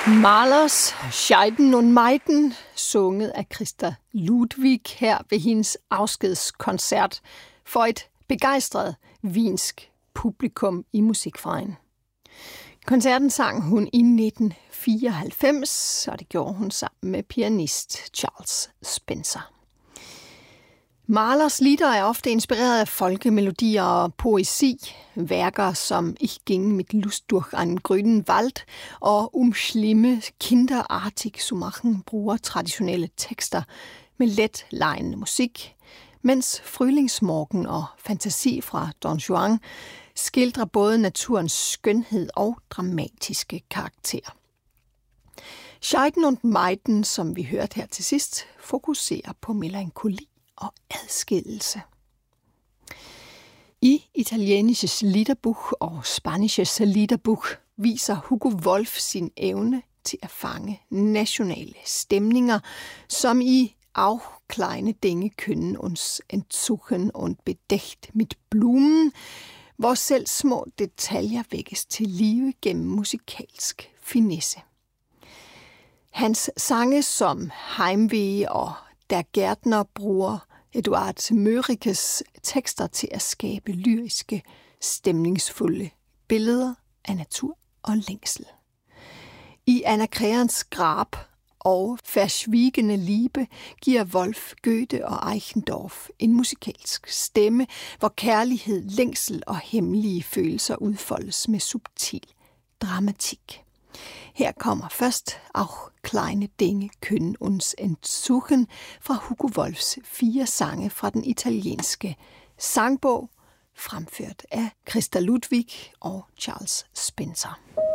Mahlers Scheiden und Meiden, sunget af Christa Ludwig her ved hendes afskedskoncert for et begejstret wiensk publikum i Musikverein. Koncerten sang hun i 1994, og det gjorde hun sammen med pianist Charles Spencer. Mahlers lieder er ofte inspireret af folkemelodier og poesi. Værker som Ich ging mit Lust durch einen grünen Wald og Schlimme Kinder artig zu machen bruger traditionelle tekster med let lejende musik, mens Frühlingsmorgen og Fantasi fra Don Juan skildrer både naturens skønhed og dramatiske karakter. Scheiden und Meiden, som vi hørte her til sidst, fokuserer på melankoli og adskillelse. I Italienisches Liederbuch og Spanisches Liederbuch viser Hugo Wolf sin evne til at fange nationale stemninger, som i Auch kleine Dinge können uns entzuchen und bedeckt mit Blumen, hvor selv små detaljer vækkes til live gennem musikalsk finesse. Hans sange som Heimweh og Der Gärtner bruger Eduard Mørikes tekster til at skabe lyriske, stemningsfulde billeder af natur og længsel. I Anna Kreons Grab og Verschwiegene Liebe giver Wolf Goethe og Eichendorff en musikalsk stemme, hvor kærlighed, længsel og hemmelige følelser udfoldes med subtil dramatik. Her kommer først Auch kleine Dinge können uns entzuchen fra Hugo Wolfs 4 sange fra den italienske sangbog, fremført af Christa Ludwig og Charles Spencer.